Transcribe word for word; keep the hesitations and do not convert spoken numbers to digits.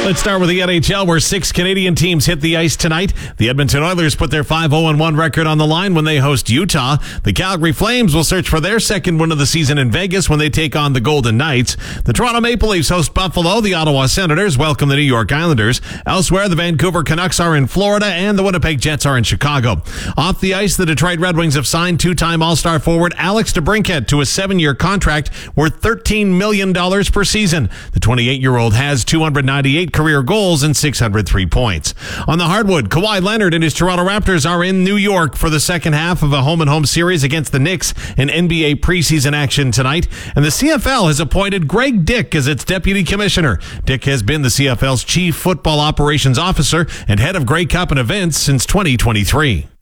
Let's start with the N H L, where six Canadian teams hit the ice tonight. The Edmonton Oilers put their five oh one record on the line when they host Utah. The Calgary Flames will search for their second win of the season in Vegas when they take on the Golden Knights. The Toronto Maple Leafs host Buffalo. The Ottawa Senators welcome the New York Islanders. Elsewhere, the Vancouver Canucks are in Florida and the Winnipeg Jets are in Chicago. Off the ice, the Detroit Red Wings have signed two-time All-Star forward Alex DeBrincat to a seven-year contract worth thirteen million dollars per season. The twenty-eight-year-old has two hundred ninety-eight career goals and six hundred three points. On the hardwood, Kawhi Leonard and his Toronto Raptors are in New York for the second half of a home-and-home series against the Knicks in N B A preseason action tonight. And the C F L has appointed Greg Dick as its deputy commissioner. Dick has been the C F L's chief football operations officer and head of Grey Cup and events since twenty twenty-three.